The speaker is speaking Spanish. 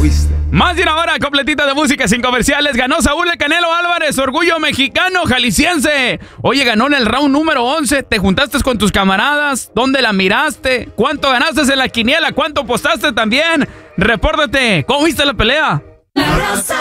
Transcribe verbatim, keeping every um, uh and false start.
fuiste. Más de una hora completita de música sin comerciales. Ganó Saúl El Canelo Álvarez, orgullo mexicano, jalisciense. Oye, ganó en el round número once. Te juntaste con tus camaradas. ¿Dónde la miraste? ¿Cuánto ganaste en la quiniela? ¿Cuánto apostaste también? Repórtate. ¿Cómo viste la pelea?